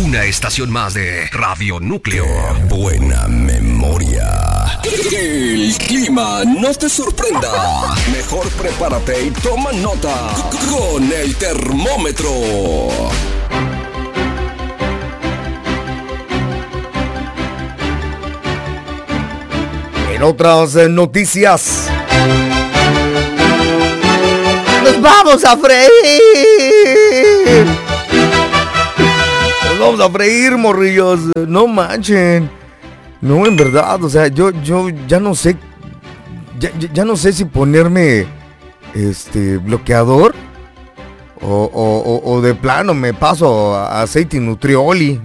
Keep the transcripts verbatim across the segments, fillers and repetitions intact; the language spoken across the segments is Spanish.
Una estación más de Radio Núcleo. ¡Qué buena memoria! Que el clima no te sorprenda. Mejor prepárate y toma nota con el termómetro. En otras noticias, nos vamos a freír. Nos vamos a freír, morrillos. No manchen. No, en verdad, o sea, yo, yo ya no sé. Ya, ya no sé si ponerme este bloqueador. O, o, o, o de plano me paso a aceite Nutrioli.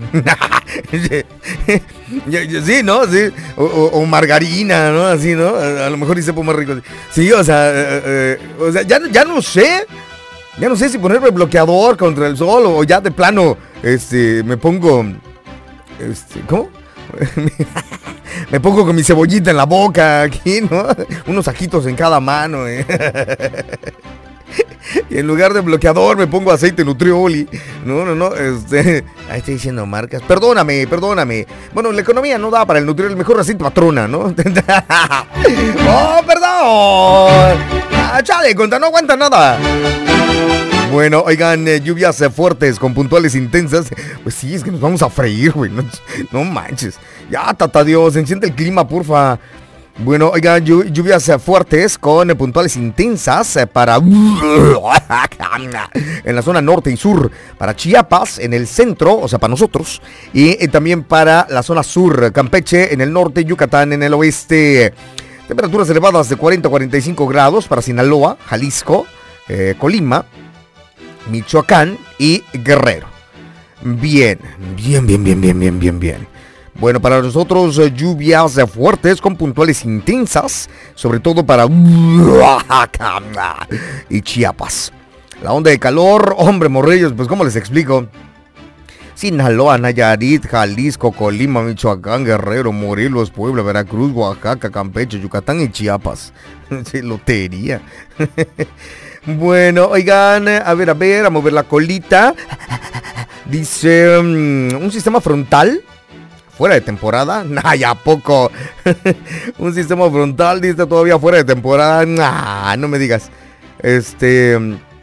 Sí, ¿no? Sí. O, o, o margarina, ¿no? Así, ¿no? A, a lo mejor y sepo más rico. Sí, o sea, eh, eh, o sea ya, ya no sé. Ya no sé si ponerme bloqueador contra el sol o ya de plano este, me pongo. Este, ¿Cómo? Me pongo con mi cebollita en la boca aquí, ¿no? Unos ajitos en cada mano, ¿eh? Y en lugar de bloqueador me pongo aceite Nutrioli. No, no, no, este... Ahí estoy diciendo marcas. Perdóname, perdóname. Bueno, la economía no da para el Nutrioli. Mejor aceite Patrona, ¿no? ¡Oh, perdón! Ah, chale, conta, no aguanta nada. Bueno, oigan, eh, lluvias eh, fuertes con puntuales intensas. Pues sí, es que nos vamos a freír, güey. No, no manches. Ya, tata Dios, enciende el clima, porfa. Bueno, oigan, lluvias fuertes con puntuales intensas para en la zona norte y sur, para Chiapas en el centro, o sea, para nosotros, y, y también para la zona sur, Campeche en el norte, Yucatán en el oeste. Temperaturas elevadas de cuarenta a cuarenta y cinco grados para Sinaloa, Jalisco, eh, Colima, Michoacán y Guerrero. Bien, bien, bien, bien, bien, bien, bien, bien. Bueno, para nosotros eh, lluvias eh, fuertes con puntuales intensas, sobre todo para y Chiapas. La onda de calor, hombre, morrillos, pues ¿cómo les explico? Sinaloa, Nayarit, Jalisco, Colima, Michoacán, Guerrero, Morelos, Puebla, Veracruz, Oaxaca, Campeche, Yucatán y Chiapas. Sí, lotería. Bueno, oigan, a ver, a ver, a mover la colita. Dice, um, un sistema frontal fuera de temporada. Nah, ya poco. Un sistema frontal, dice, todavía fuera de temporada. Nah, no me digas. Este,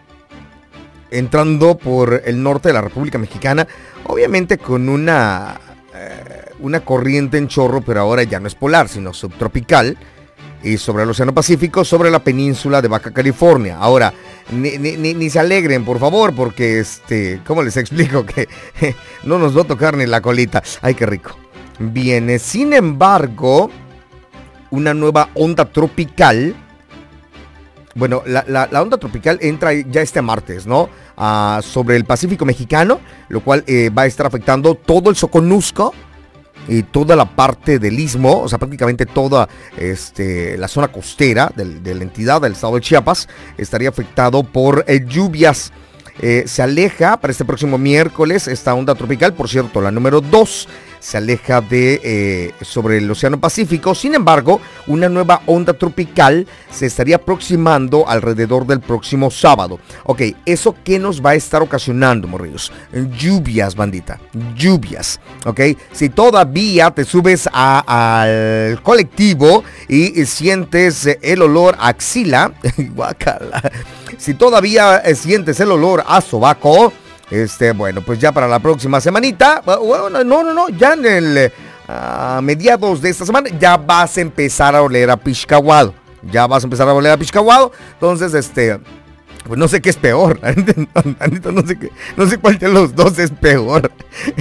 entrando por el norte de la República Mexicana, obviamente con una, eh, una corriente en chorro, pero ahora ya no es polar, sino subtropical. Y sobre el Océano Pacífico, sobre la península de Baja California. Ahora, ni, ni, ni se alegren, por favor, porque, este, ¿cómo les explico? Que no nos va a tocar ni la colita. ¡Ay, qué rico! Viene, sin embargo, una nueva onda tropical. Bueno, la, la, la onda tropical entra ya este martes, ¿no? Uh, sobre el Pacífico mexicano, lo cual eh, va a estar afectando todo el Soconusco y toda la parte del istmo, o sea, prácticamente toda este, la zona costera de, de la entidad del estado de Chiapas estaría afectado por eh, lluvias. Eh, se aleja para este próximo miércoles esta onda tropical, por cierto, la número dos, se aleja de eh, sobre el Océano Pacífico. Sin embargo, una nueva onda tropical se estaría aproximando alrededor del próximo sábado. Ok, ¿eso qué nos va a estar ocasionando, morrillos? Lluvias, bandita, lluvias, ok. Si todavía te subes a, al colectivo y, y sientes el olor a axila, guácala, si todavía eh, sientes el olor a sobaco, Este, bueno, pues ya para la próxima semanita, bueno, no, no, no, ya en el, a mediados de esta semana, ya vas a empezar a oler a piscahuado, ya vas a empezar a oler a piscahuado, entonces, este, pues no sé qué es peor, no sé qué, no sé cuál de los dos es peor.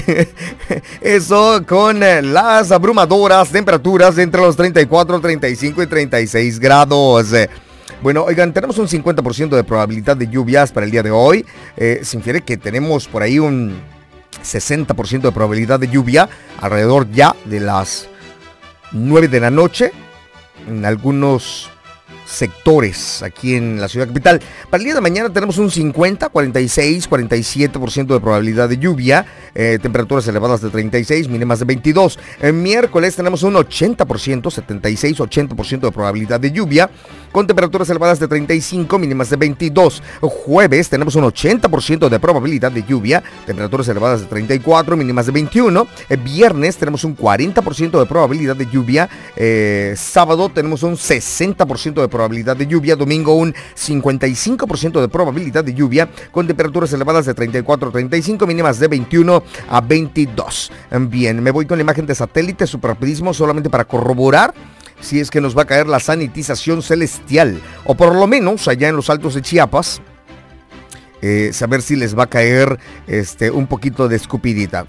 Eso con las abrumadoras temperaturas entre los treinta y cuatro, treinta y cinco y treinta y seis grados. Bueno, oigan, tenemos un cincuenta por ciento de probabilidad de lluvias para el día de hoy. Eh, se infiere que tenemos por ahí un sesenta por ciento de probabilidad de lluvia alrededor ya de las nueve de la noche. En algunos sectores aquí en la ciudad capital. Para el día de mañana tenemos un cincuenta, cuarenta y seis, cuarenta y siete por ciento de probabilidad de lluvia, eh, temperaturas elevadas de treinta y seis, mínimas de veintidós. El miércoles tenemos un ochenta por ciento, setenta y seis, ochenta por ciento de probabilidad de lluvia, con temperaturas elevadas de treinta y cinco, mínimas de veintidós. Jueves tenemos un ochenta por ciento de probabilidad de lluvia, temperaturas elevadas de treinta y cuatro, mínimas de veintiuno. El viernes tenemos un cuarenta por ciento de probabilidad de lluvia, eh, sábado tenemos un sesenta por ciento de probabilidad de lluvia, domingo un cincuenta y cinco por ciento de probabilidad de lluvia, con temperaturas elevadas de treinta y cuatro a treinta y cinco, mínimas de veintiuno a veintidós. Bien, me voy con la imagen de satélite súper rapidísimo, solamente para corroborar si es que nos va a caer la sanitización celestial, o por lo menos allá en los altos de Chiapas, eh, saber si les va a caer este, un poquito de escupidita.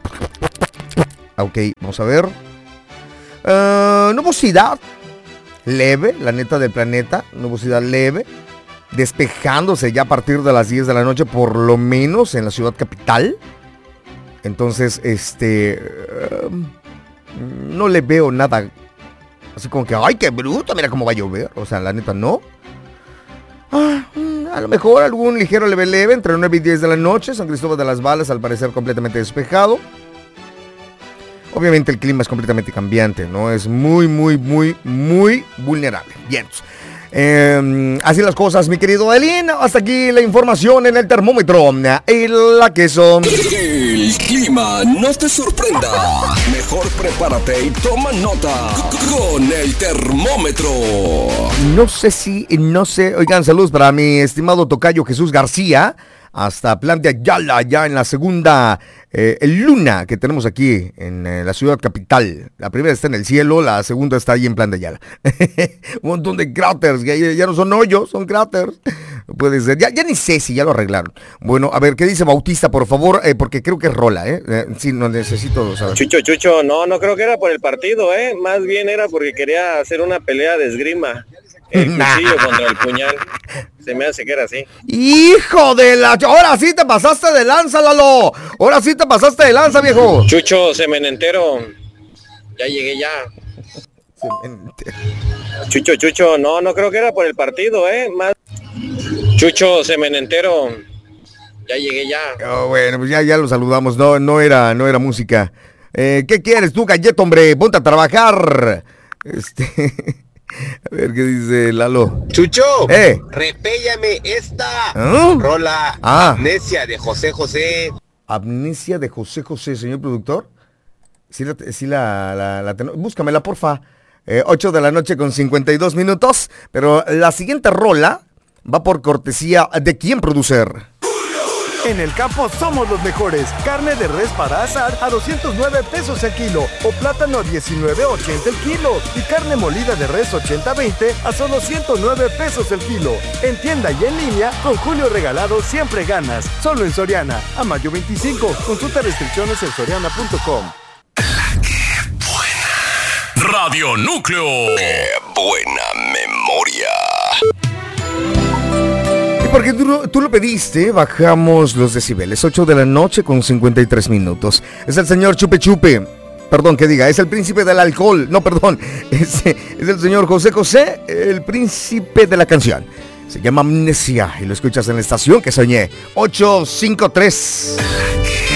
Ok, vamos a ver. Uh, nubosidad leve, la neta del planeta, nubosidad leve, despejándose ya a partir de las diez de la noche, por lo menos en la ciudad capital. Entonces, este, uh, no le veo nada así como que, ay, qué bruto, mira cómo va a llover. O sea, la neta, no. Ah, a lo mejor algún ligero leve leve entre nueve y diez de la noche. San Cristóbal de las Balas, al parecer, completamente despejado. Obviamente el clima es completamente cambiante, ¿no? Es muy, muy, muy, muy vulnerable. Bien. Eh, así las cosas, mi querido Elín. Hasta aquí la información en el termómetro. Y la que son... El clima no te sorprenda. Mejor prepárate y toma nota con el termómetro. No sé si, no sé. Oigan, saludos para mi estimado tocayo Jesús García. Hasta Plan de Ayala, ya en la segunda eh, luna que tenemos aquí en eh, la ciudad capital. La primera está en el cielo, la segunda está ahí en Plan de Ayala. Un montón de cráteres, ya, ya no son hoyos, son cráteres. Puede ser, ya, ya ni sé si ya lo arreglaron. Bueno, a ver, ¿qué dice Bautista, por favor? Eh, porque creo que es rola, ¿eh? eh sí, no necesito saber. Chucho, Chucho, no, no creo que era por el partido, ¿eh? Más bien era porque quería hacer una pelea de esgrima. El cuchillo contra el puñal. Se me hace que era así. ¡Hijo de la... Ahora sí te pasaste de lanza, Lalo! ¡Ahora sí te pasaste de lanza, viejo! Chucho, cemenentero. Ya llegué ya. Cemenentero. Chucho, Chucho, no, no creo que era por el partido, ¿eh? Más... Chucho, cemenentero. Ya llegué ya. Oh, bueno, pues ya, ya lo saludamos. No, no era, no era música. Eh, ¿Qué quieres tú, galleto, hombre? Ponte a trabajar. Este... A ver qué dice Lalo. Chucho, eh. repéllame esta ¿Ah? rola ah. Amnesia de José José. Amnesia de José José, señor productor. Sí la, sí la, la, la ten... Búscamela, porfa. Eh, ocho de la noche con cincuenta y dos minutos. Pero la siguiente rola va por cortesía de quién, producer. En el campo somos los mejores. Carne de res para asar a doscientos nueve pesos el kilo o plátano a diecinueve ochenta el kilo y carne molida de res ochenta veinte a solo ciento nueve pesos el kilo. En tienda y en línea, con Julio Regalado siempre ganas. Solo en Soriana. A mayo veinticinco. Consulta restricciones en soriana punto com. ¡Qué buena! Radio Núcleo. ¡Qué buena memoria! Porque tú, tú lo pediste, bajamos los decibeles. ocho de la noche con cincuenta y tres minutos. Es el señor Chupe Chupe. Perdón, que diga, es el príncipe del alcohol. No, perdón. Es, es el señor José José, el príncipe de la canción. Se llama Amnesia y lo escuchas en la estación que soñé. ocho cinco tres.